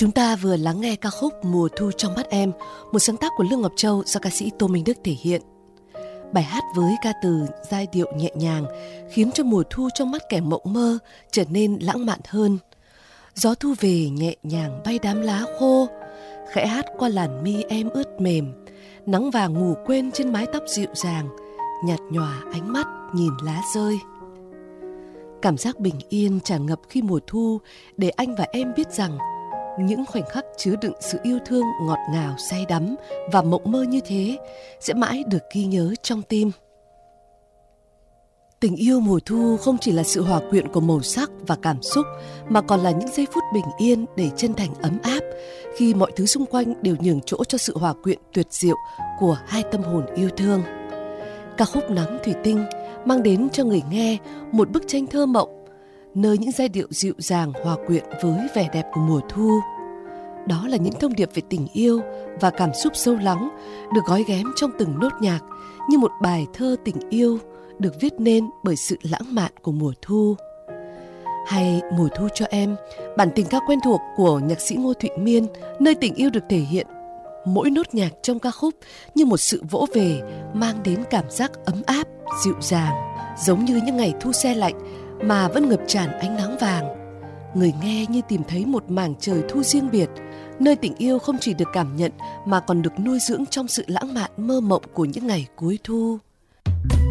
Chúng ta vừa lắng nghe ca khúc Mùa thu trong mắt em, một sáng tác của Lương Ngọc Châu do ca sĩ Tô Minh Đức thể hiện. Bài hát với ca từ giai điệu nhẹ nhàng khiến cho mùa thu trong mắt kẻ mộng mơ trở nên lãng mạn hơn. Gió thu về nhẹ nhàng bay đám lá khô, khẽ hát qua làn mi em ướt mềm. Nắng vàng ngủ quên trên mái tóc dịu dàng, nhạt nhòa ánh mắt nhìn lá rơi. Cảm giác bình yên tràn ngập khi mùa thu để anh và em biết rằng những khoảnh khắc chứa đựng sự yêu thương ngọt ngào say đắm và mộng mơ như thế sẽ mãi được ghi nhớ trong tim. Tình yêu mùa thu không chỉ là sự hòa quyện của màu sắc và cảm xúc, mà còn là những giây phút bình yên đầy chân thành ấm áp khi mọi thứ xung quanh đều nhường chỗ cho sự hòa quyện tuyệt diệu của hai tâm hồn yêu thương. Ca khúc Nắng Thủy Tinh mang đến cho người nghe một bức tranh thơ mộng, nơi những giai điệu dịu dàng hòa quyện với vẻ đẹp của mùa thu. Đó là những thông điệp về tình yêu và cảm xúc sâu lắng được gói ghém trong từng nốt nhạc như một bài thơ tình yêu được viết nên bởi sự lãng mạn của mùa thu. Hay Mùa thu cho em, bản tình ca quen thuộc của nhạc sĩ Ngô Thụy Miên, nơi tình yêu được thể hiện mỗi nốt nhạc trong ca khúc như một sự vỗ về mang đến cảm giác ấm áp, dịu dàng, giống như những ngày thu se lạnh mà vẫn ngập tràn ánh nắng vàng. Người nghe như tìm thấy một mảng trời thu riêng biệt, nơi tình yêu không chỉ được cảm nhận mà còn được nuôi dưỡng trong sự lãng mạn mơ mộng của những ngày cuối thu.